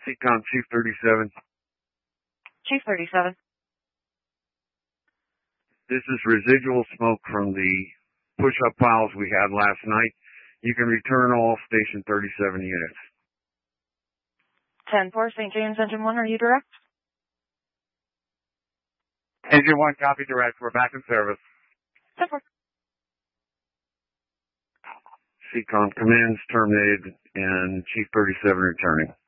Seacom Chief 37. Chief 37. This is residual smoke from the push-up piles we had last night. You can return all Station 37 units. 10-4, St. James, Engine 1, are you direct? Engine 1, copy direct. We're back in service. 10-4. Seacom commands terminated and Chief 37 returning.